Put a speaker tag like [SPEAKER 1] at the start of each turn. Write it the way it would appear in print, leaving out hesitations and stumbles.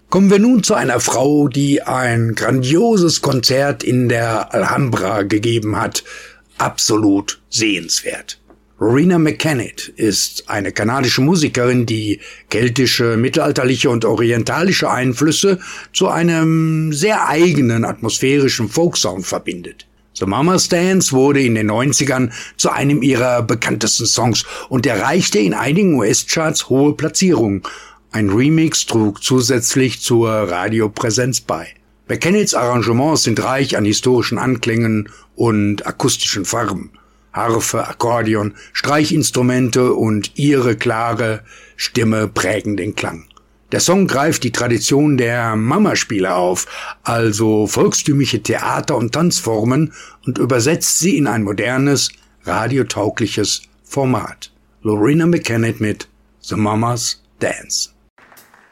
[SPEAKER 1] Kommen wir nun zu einer Frau, die ein grandioses Konzert in der Alhambra gegeben hat. Absolut sehenswert. Loreena McKennitt ist eine kanadische Musikerin, die keltische, mittelalterliche und orientalische Einflüsse zu einem sehr eigenen atmosphärischen Folksound verbindet. The Mama's Dance wurde in den 90ern zu einem ihrer bekanntesten Songs und erreichte in einigen US-Charts hohe Platzierungen. Ein Remix trug zusätzlich zur Radiopräsenz bei. McKennitts Arrangements sind reich an historischen Anklängen und akustischen Farben. Harfe, Akkordeon, Streichinstrumente und ihre klare Stimme prägen den Klang. Der Song greift die Tradition der Mamaspiele auf, also volkstümliche Theater- und Tanzformen, und übersetzt sie in ein modernes, radiotaugliches Format. Loreena McKennitt mit The Mama's Dance.